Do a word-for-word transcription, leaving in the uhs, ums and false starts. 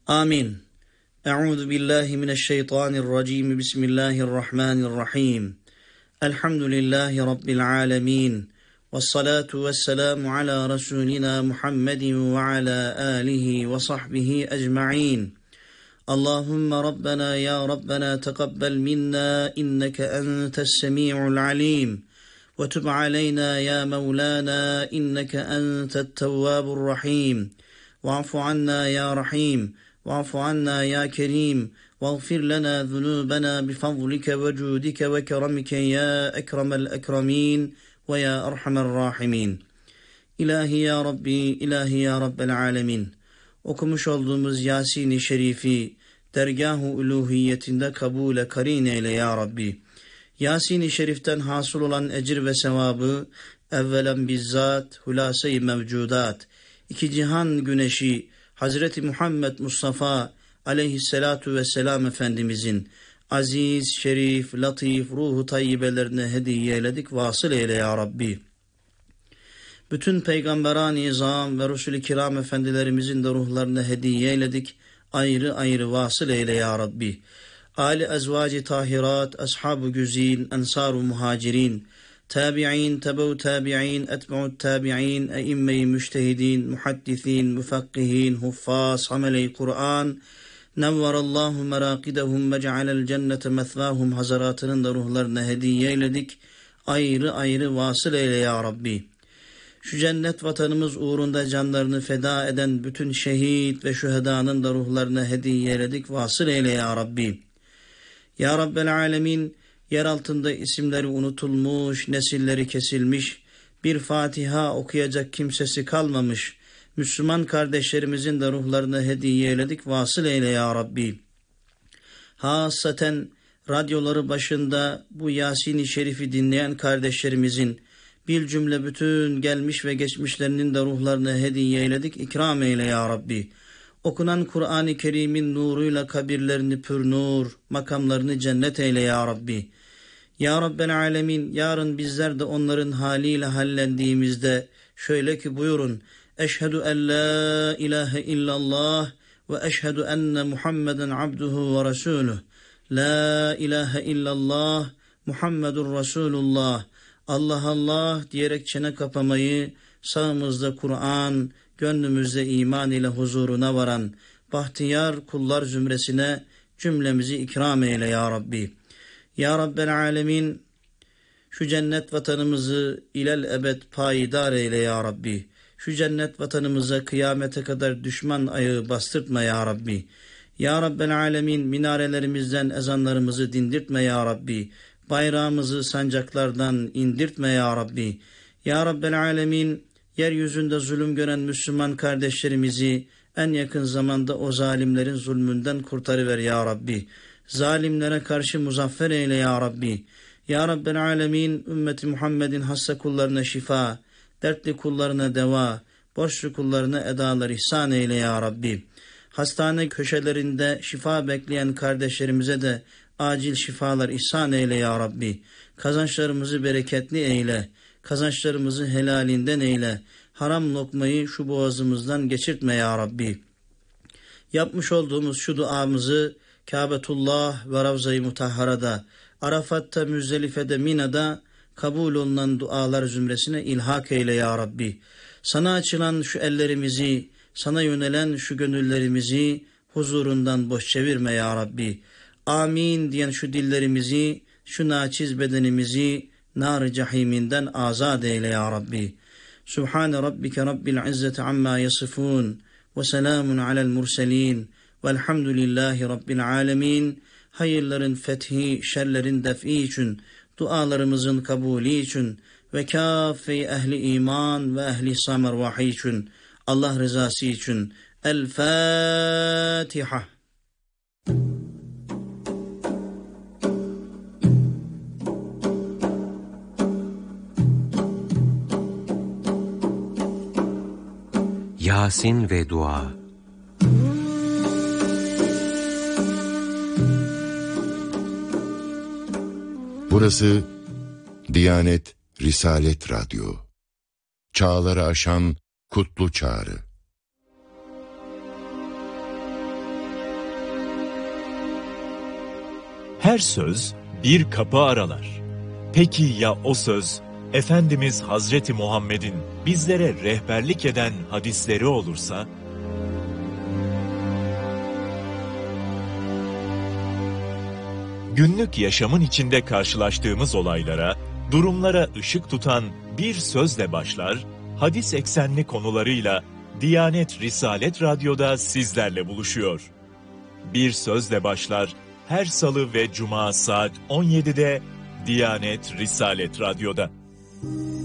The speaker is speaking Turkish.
Amin. Euzu billahi mineşşeytanirracim. Bismillahirrahmanirrahim. Elhamdülillahi rabbil alamin. Ves salatu vesselamu ala rasulina Muhammedin ve ala alihi ve sahbihi ecmaîn. Allahümme Rabbena ya Rabbena tekabbel minna inneke entes semi'ul alim. Ve tub aleyna ya Mevlana inneke entet tevvabur rahim. Va'fu anna ya Rahim. Va'fu anna ya Kerim. Vağfir lana zunubana bifadlike ve cudike ve keremike ya ekremel ekremin ve ya erhamer rahimin. İlahi ya Rabbi, ilahi ya Rabbel alemin. Okumuş olduğumuz Yasin-i Şerifi dergâh-ı uluhiyetinde kabule karin eyle ya Rabbi. Yasin-i Şerif'ten hasıl olan ecir ve sevabı evvelen bizzat hulâse-i mevcudat, iki cihan güneşi Hazreti Muhammed Mustafa aleyhissalatu vesselam Efendimizin aziz, şerif, latif, ruhu tayyibelerine hediye eyledik. Vasıl eyle ya Rabbi. Bütün peygamberan-ı izam ve Resul-i kiram efendilerimizin de ruhlarına hediye eyledik. Ayrı ayrı vasıl eyle ya Rabbi. Ali ezvaci tahirat, ashab-ı güzin, ensar-ı muhacirin, tabi'in, tebev tabi'in, etbe'u tabi'in, eimme-i müştehidin, muhaddisin, müfakkihin, huffaz, hamele-i Kur'an, nevverallahu merakidehum ve cealel cennete methvahum hazaratının da ruhlarına hediye eyledik. Ayrı ayrı vasıl eyle ya Rabbi. Şu cennet vatanımız uğrunda canlarını feda eden bütün şehit ve şühedanın da ruhlarına hediye eyledik. Vasıl eyle ya Rabbi. Ya Rabbel alemin, yer altında isimleri unutulmuş, nesilleri kesilmiş, bir Fatiha okuyacak kimsesi kalmamış Müslüman kardeşlerimizin de ruhlarına hediye eyledik. Vasıl eyle ya Rabbi. Hasaten radyoları başında bu Yasin-i Şerif'i dinleyen kardeşlerimizin bir cümle bütün gelmiş ve geçmişlerinin de ruhlarına hediye eyledik. İkram eyle ya Rabbi. Okunan Kur'an-ı Kerim'in nuruyla kabirlerini pür nur, makamlarını cennet eyle ya Rabbi. Ya Rabbel alemin, yarın bizler de onların haliyle hallendiğimizde şöyle ki buyurun: Eşhedü en la ilahe illallah ve eşhedü enne Muhammeden abduhu ve resuluh. La ilahe illallah Muhammedur Resulullah. Allah Allah diyerek çene kapamayı, sağımızda Kur'an, gönlümüzde iman ile huzuruna varan bahtiyar kullar zümresine cümlemizi ikram eyle ya Rabbi. Ya Rabbel alemin, şu cennet vatanımızı ilel ebed payidar eyle ya Rabbi. Şu cennet vatanımıza kıyamete kadar düşman ayağı bastırtma ya Rabbi. Ya Rabbel alemin, minarelerimizden ezanlarımızı dindirtme ya Rabbi. Bayrağımızı sancaklardan indirtme ya Rabbi. Ya Rabbel alemin, yeryüzünde zulüm gören Müslüman kardeşlerimizi en yakın zamanda o zalimlerin zulmünden kurtarıver ya Rabbi. Zalimlere karşı muzaffer eyle ya Rabbi. Ya Rabbel alemin, ümmeti Muhammed'in hasta kullarına şifa, dertli kullarına deva, borçlu kullarına edalar ihsan eyle ya Rabbi. Hastane köşelerinde şifa bekleyen kardeşlerimize de acil şifalar ihsan eyle ya Rabbi. Kazançlarımızı bereketli eyle. Kazançlarımızı helalinden eyle. Haram lokmayı şu boğazımızdan geçirtme ya Rabbi. Yapmış olduğumuz şu duamızı Kâbetullah ve Ravza-i Mutahhara'da, Arafat'ta, Müzdelife'de, Mina'da kabul olunan dualar zümresine ilhak eyle ya Rabbi. Sana açılan şu ellerimizi, sana yönelen şu gönüllerimizi huzurundan boş çevirme ya Rabbi. Amin diyen şu dillerimizi, şu naçiz bedenimizi nar-ı cahiminden azad eyle ya Rabbi. Subhane rabbike rabbil izzeti amma yasifun ve selamun alel murselin velhamdülillahi rabbil alemin. Hayırların fethi, şerlerin def'i için, dualarımızın kabulü için ve kâfe ehli iman ve ehli samervahi için, Allah rızası için. El Fatiha. Yasin ve Dua. Burası Diyanet Risalet Radyo. Çağları aşan kutlu çağrı. Her söz bir kapı aralar. Peki ya o söz, Efendimiz Hazreti Muhammed'in bizlere rehberlik eden hadisleri olursa? Günlük yaşamın içinde karşılaştığımız olaylara, durumlara ışık tutan bir sözle başlar, hadis eksenli konularıyla Diyanet Risalet Radyo'da sizlerle buluşuyor. Bir sözle başlar, her salı ve cuma saat on yedide Diyanet Risalet Radyo'da.